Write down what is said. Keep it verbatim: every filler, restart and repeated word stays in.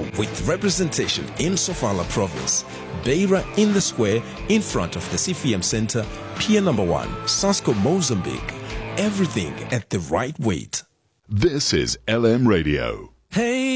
with representation in Sofala province. Beira in the square in front of the C F M Center, Pier number one, Sasco, Mozambique. Everything at the right weight. This is L M Radio. Hey.